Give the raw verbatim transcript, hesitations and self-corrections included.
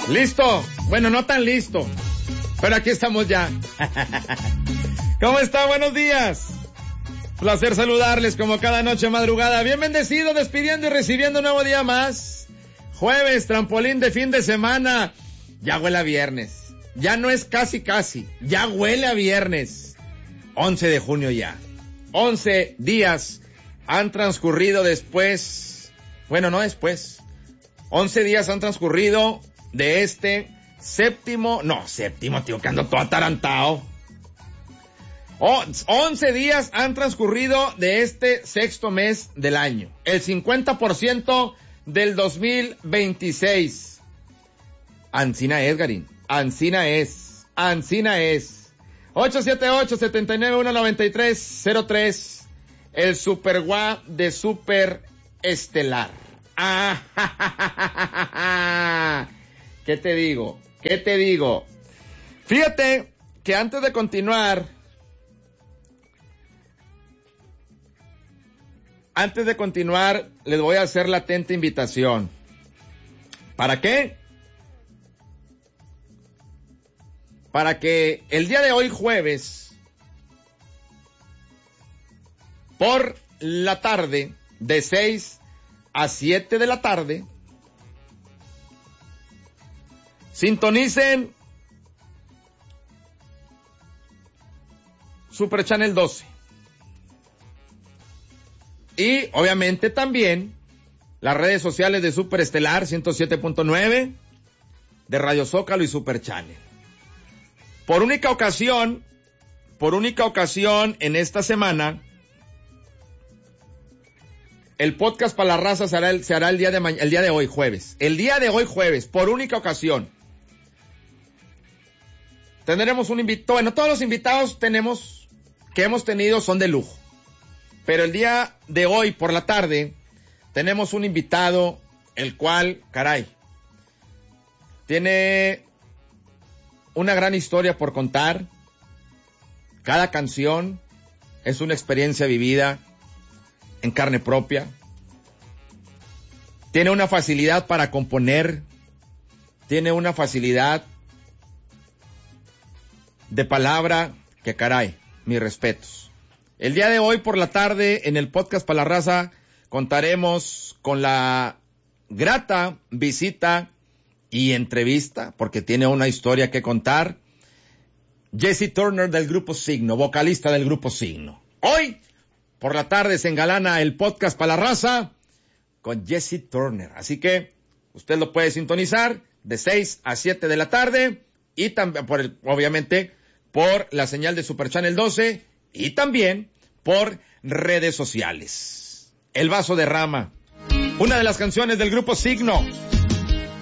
Listo. Bueno, no tan listo, pero aquí estamos ya. ¿Cómo está? Buenos días. Placer saludarles como cada noche madrugada. Bien bendecido, despidiendo y recibiendo un nuevo día más. Jueves, trampolín de fin de semana. Ya huele a viernes. Ya no es casi casi. Ya huele a viernes. once de junio ya. once días han transcurrido después. Bueno, no después. once días han transcurrido de este séptimo. No, séptimo, tío, que ando todo atarantado. Oh, once días han transcurrido de este sexto mes del año. El cincuenta por ciento del dos mil veintiséis. Ancina es, Garín. Ancina es. Ancina es. ocho siete ocho, siete nueve uno, nueve tres cero tres. El Super Guá de Super Estelar. Ah, ja, ja, ja, ja, ja. ¿Qué te digo? ¿Qué te digo? Fíjate que antes de continuar, antes de continuar, les voy a hacer la atenta invitación. ¿Para qué? Para que el día de hoy, jueves, por la tarde, de seis a siete de la tarde, sintonicen Super Channel doce. Y obviamente también las redes sociales de Super Estelar ciento siete punto nueve, de Radio Zócalo y Super Channel. Por única ocasión, por única ocasión en esta semana, el podcast para la raza se hará el, se hará el día de mañana, el día de hoy, jueves. El día de hoy, jueves, por única ocasión. Tendremos un invitado. Bueno, todos los invitados tenemos, que hemos tenido son de lujo. Pero el día de hoy, por la tarde, tenemos un invitado, el cual, caray, tiene una gran historia por contar. Cada canción es una experiencia vivida en carne propia. Tiene una facilidad para componer. Tiene una facilidad de palabra que, caray, mis respetos. El día de hoy por la tarde en el podcast para la raza contaremos con la grata visita y entrevista, porque tiene una historia que contar, Jessie Turner del Grupo Signo, vocalista del Grupo Signo. Hoy por la tarde se engalana el podcast para la raza con Jessie Turner. Así que usted lo puede sintonizar de seis a siete de la tarde y también, por el, obviamente, por la señal de Super Channel doce y también por redes sociales. El vaso de rama, una de las canciones del Grupo Signo.